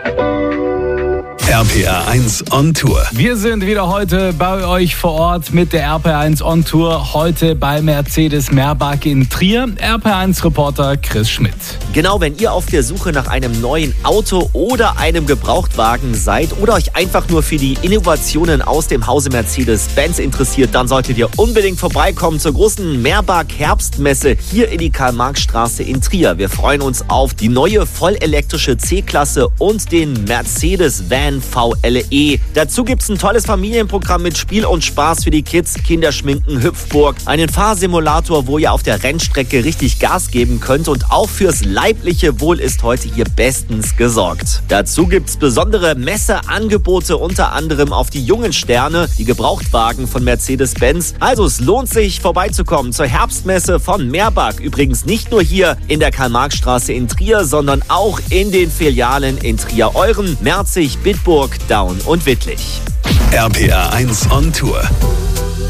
RPR 1 on Tour. Wir sind wieder heute bei euch vor Ort mit der RPR 1 on Tour. Heute bei Mercedes Meerbach in Trier. RPR 1 Reporter Chris Schmidt. Genau, wenn ihr auf der Suche nach einem neuen Auto oder einem Gebrauchtwagen seid oder euch einfach nur für die Innovationen aus dem Hause Mercedes-Benz interessiert, dann solltet ihr unbedingt vorbeikommen zur großen Meerbach Herbstmesse hier in die Karl-Marx-Straße in Trier. Wir freuen uns auf die neue vollelektrische C-Klasse und den Mercedes-Van VLE. Dazu gibt's ein tolles Familienprogramm mit Spiel und Spaß für die Kids, Kinderschminken, Hüpfburg, einen Fahrsimulator, wo ihr auf der Rennstrecke richtig Gas geben könnt, und auch fürs leibliche Wohl ist heute hier bestens gesorgt. Dazu gibt's besondere Messeangebote, unter anderem auf die jungen Sterne, die Gebrauchtwagen von Mercedes-Benz. Also es lohnt sich, vorbeizukommen zur Herbstmesse von Meerbach. Übrigens nicht nur hier in der Karl-Marx-Straße in Trier, sondern auch in den Filialen in Trier-Euren, Merzig, Bitburg, Daun und Wittlich. RPR 1 on Tour.